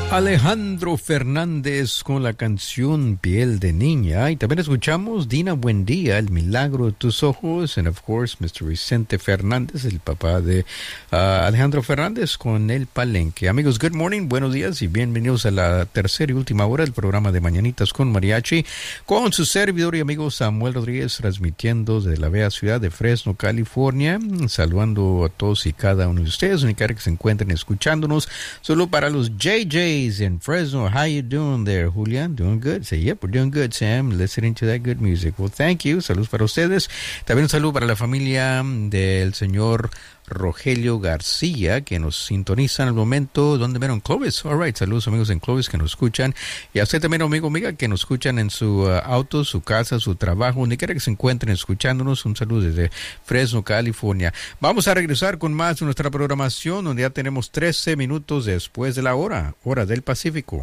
Alejandro Fernández con la canción Piel de Niña. Y también escuchamos Dina Buendía, El Milagro de Tus Ojos. And of course, Mr. Vicente Fernández, el papá de Alejandro Fernández, con El Palenque. Amigos, good morning, buenos días y bienvenidos a la tercera y última hora del programa de Mañanitas con Mariachi, con su servidor y amigo Samuel Rodríguez, transmitiendo desde la bella ciudad de Fresno, California. Saludando a todos y cada uno de ustedes, donde quiera que se encuentren escuchándonos. Solo para los JJs in Fresno. How you doing there, Julian? Doing good? Say, yep, we're doing good, Sam. Listening to that good music. Well, thank you. Saludos para ustedes. También un saludo para la familia del señor Rogelio García, que nos sintonizan al momento. ¿Dónde vieron? Clovis. All right. Saludos, amigos en Clovis, que nos escuchan. Y a usted también, amigo, amiga, que nos escuchan en su auto, su casa, su trabajo, donde quiera que se encuentren escuchándonos. Un saludo desde Fresno, California. Vamos a regresar con más de nuestra programación, donde ya tenemos 13 minutos después de la hora del Pacífico.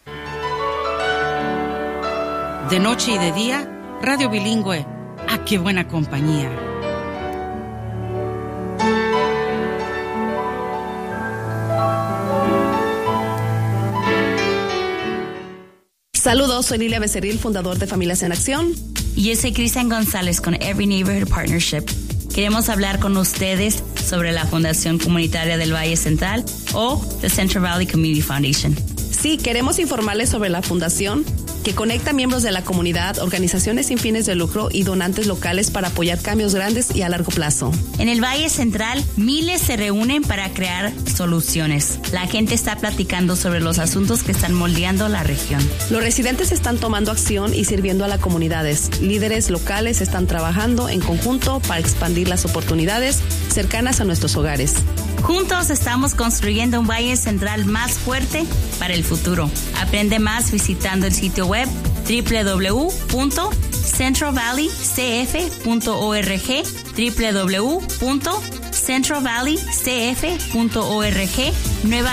De noche y de día, radio bilingüe. ¡Ah, qué buena compañía! Saludos, soy Lilia Becerril, fundador de Familias en Acción. Y yo soy Cristian González con Every Neighborhood Partnership. Queremos hablar con ustedes sobre la Fundación Comunitaria del Valle Central o The Central Valley Community Foundation. Sí, queremos informarles sobre la fundación que conecta miembros de la comunidad, organizaciones sin fines de lucro y donantes locales para apoyar cambios grandes y a largo plazo. En el Valle Central, miles se reúnen para crear soluciones. La gente está platicando sobre los asuntos que están moldeando la región. Los residentes están tomando acción y sirviendo a las comunidades. Líderes locales están trabajando en conjunto para expandir las oportunidades cercanas a nuestros hogares. Juntos estamos construyendo un Valle Central más fuerte para el futuro. Aprende más visitando el sitio web www.centralvalleycf.org, www.centralvalleycf.org. Nueva